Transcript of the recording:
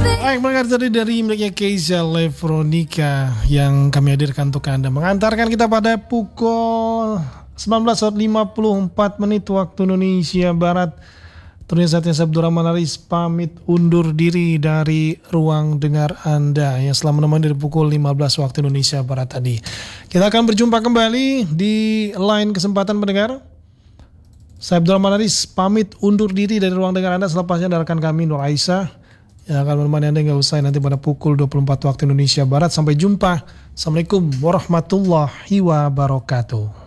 Baik, mendengar tadi dari miliknya Keisha Lefronika yang kami hadirkan untuk Anda, mengantarkan kita pada pukul 19.54 waktu Indonesia Barat. Tentunya saatnya saya Abdurrahman Aris pamit undur diri dari ruang dengar Anda yang setelah menemani dari pukul 15 waktu Indonesia Barat tadi. Kita akan berjumpa kembali di lain kesempatan pendengar. Saya Abdurrahman Aris pamit undur diri dari ruang dengar Anda. Selepasnya ada rekan kami Nur Aisyah yang akan menemani Anda hingga usai nanti pada pukul 24 waktu Indonesia Barat. Sampai jumpa. Assalamualaikum warahmatullahi wabarakatuh.